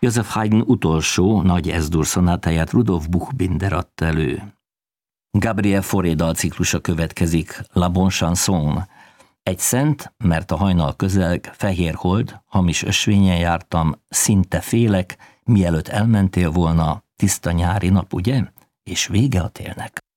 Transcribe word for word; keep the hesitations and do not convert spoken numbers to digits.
Joseph Haydn utolsó nagy es-dur szonátáját Rudolf Buchbinder adta elő. Gabriel Fauré dalciklusa következik, La Bonne Chanson. Egy szent, mert a hajnal közelg, fehér hold, hamis ösvényen jártam, szinte félek, mielőtt elmentél volna, tiszta nyári nap, ugye? És vége a télnek.